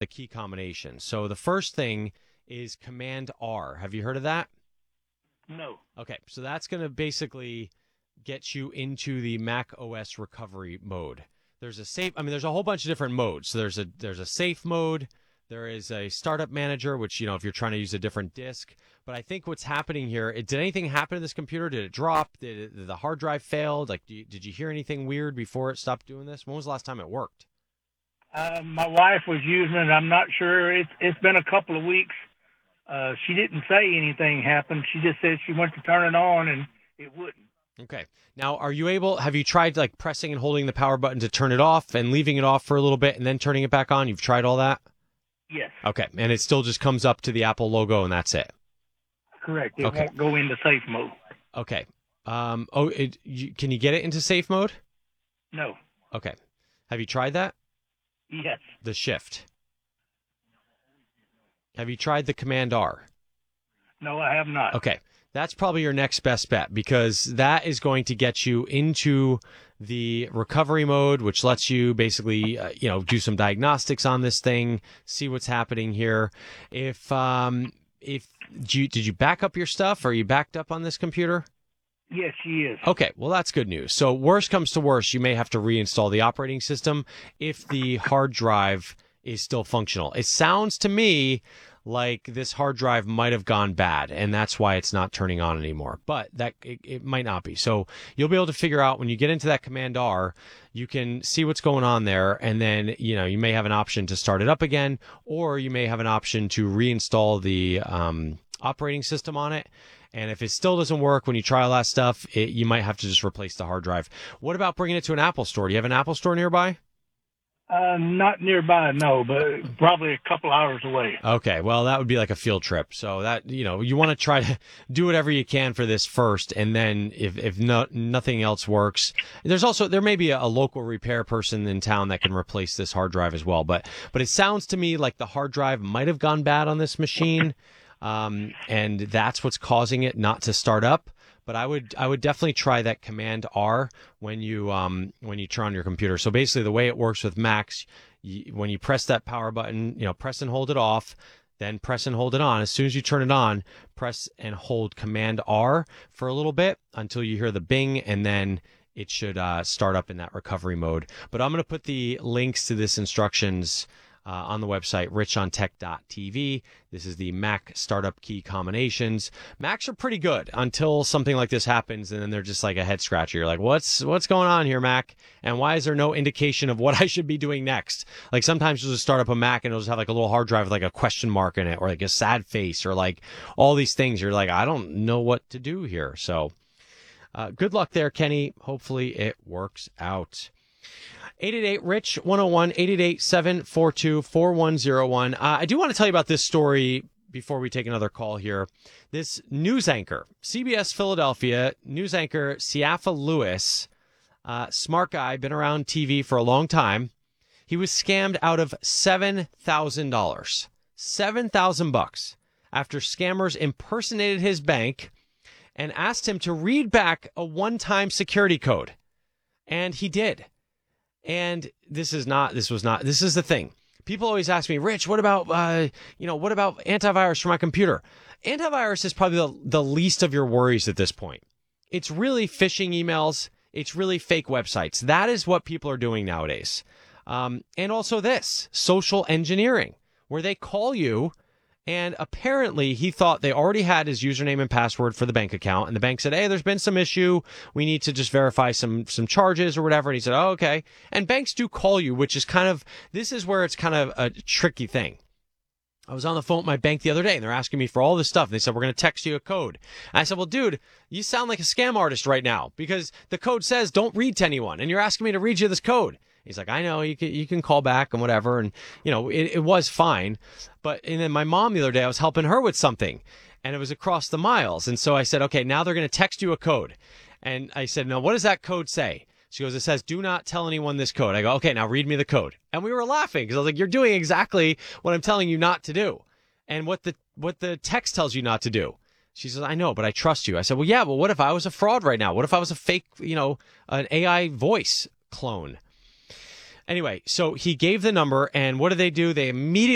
key combinations. So the first thing is Command R. Have you heard of that? No. Okay, so that's going to basically get you into the Mac OS recovery mode. There's a whole bunch of different modes. So there's a safe mode. There is a startup manager, which, if you're trying to use a different disk. But I think what's happening here, did anything happen to this computer? Did it drop? Did the hard drive fail? Like, did you hear anything weird before it stopped doing this? When was the last time it worked? My wife was using it. I'm not sure. It's been a couple of weeks. She didn't say anything happened. She just said she went to turn it on and it wouldn't. Okay. Now, have you tried like pressing and holding the power button to turn it off and leaving it off for a little bit and then turning it back on? You've tried all that? Yes. Okay. And it still just comes up to the Apple logo and that's it? Correct. It won't go into safe mode. Okay. Can you get it into safe mode? No. Okay. Have you tried that? Yes. The shift. Have you tried the Command R? No, I have not. Okay. That's probably your next best bet because that is going to get you into the recovery mode, which lets you basically, do some diagnostics on this thing, see what's happening here. Did you back up your stuff? Are you backed up on this computer? Yes, she is. Okay, well, that's good news. So worst comes to worst, you may have to reinstall the operating system if the hard drive is still functional. It sounds to me like this hard drive might have gone bad, and that's why it's not turning on anymore. But it might not be. So you'll be able to figure out when you get into that Command R, you can see what's going on there, and then you may have an option to start it up again, or you may have an option to reinstall the operating system on it. And if it still doesn't work when you try all that stuff, you might have to just replace the hard drive. What about bringing it to an Apple store? Do you have an Apple store nearby? Not nearby, no, but probably a couple hours away. Okay, well, that would be like a field trip. So that, you want to try to do whatever you can for this first. And then if nothing else works, there may be a local repair person in town that can replace this hard drive as well. But it sounds to me like the hard drive might have gone bad on this machine. And that's what's causing it not to start up. But I would definitely try that Command R when you turn on your computer. So basically, the way it works with Macs, when you press that power button, press and hold it off, then press and hold it on. As soon as you turn it on, press and hold Command R for a little bit until you hear the bing, and then it should start up in that recovery mode. But I'm going to put the links to this instructions on the website, richontech.tv. This is the Mac startup key combinations. Macs are pretty good until something like this happens, and then they're just like a head scratcher. You're like, what's going on here, Mac? And why is there no indication of what I should be doing next? Like sometimes you'll just start up a Mac and it'll just have like a little hard drive with like a question mark in it, or like a sad face, or like all these things. You're like, I don't know what to do here. So good luck there, Kenny. Hopefully it works out. 888-RICH-101, 888-742-4101. I do want to tell you about this story before we take another call here. This news anchor, CBS Philadelphia, news anchor Siafa Lewis, smart guy, been around TV for a long time. He was scammed out of $7,000. $7,000 after scammers impersonated his bank and asked him to read back a one-time security code. And he did. And this is the thing. People always ask me, Rich, what about antivirus for my computer? Antivirus is probably the least of your worries at this point. It's really phishing emails. It's really fake websites. That is what people are doing nowadays. And also this, social engineering, where they call you. And apparently he thought they already had his username and password for the bank account. And the bank said, hey, there's been some issue. We need to just verify some charges or whatever. And he said, oh, okay. And banks do call you, which is this is where it's kind of a tricky thing. I was on the phone with my bank the other day and they're asking me for all this stuff. And they said, we're going to text you a code. And I said, well, dude, you sound like a scam artist right now because the code says don't read to anyone. And you're asking me to read you this code. He's like, I know, you can call back and whatever. And, it was fine. And then my mom the other day, I was helping her with something and it was across the miles. And so I said, okay, now they're going to text you a code. And I said, no, what does that code say? She goes, it says, do not tell anyone this code. I go, okay, now read me the code. And we were laughing because I was like, you're doing exactly what I'm telling you not to do. And what the text tells you not to do. She says, I know, but I trust you. I said, well, what if I was a fraud right now? What if I was a fake, an AI voice clone? Anyway, so he gave the number, and what do? They immediately